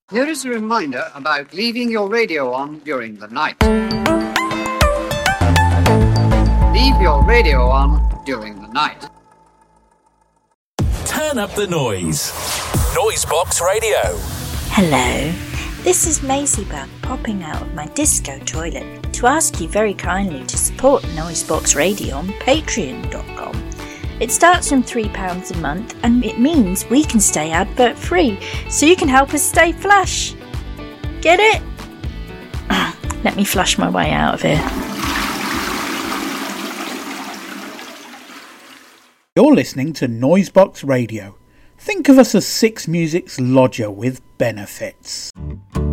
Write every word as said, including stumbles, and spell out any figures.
Here is a reminder about leaving your radio on during the night. Leave your radio on during the night. Turn up the noise. Noisebox Radio. Hello, this is Maisie Bug popping out of my disco toilet to ask you very kindly to support Noisebox Radio on patreon dot com. It starts from three pounds a month and it means we can stay advert free, so you can help us stay flush. Get it? Let me flush my way out of here. You're listening to Noisebox Radio. Think of us as Six Music's lodger with benefits.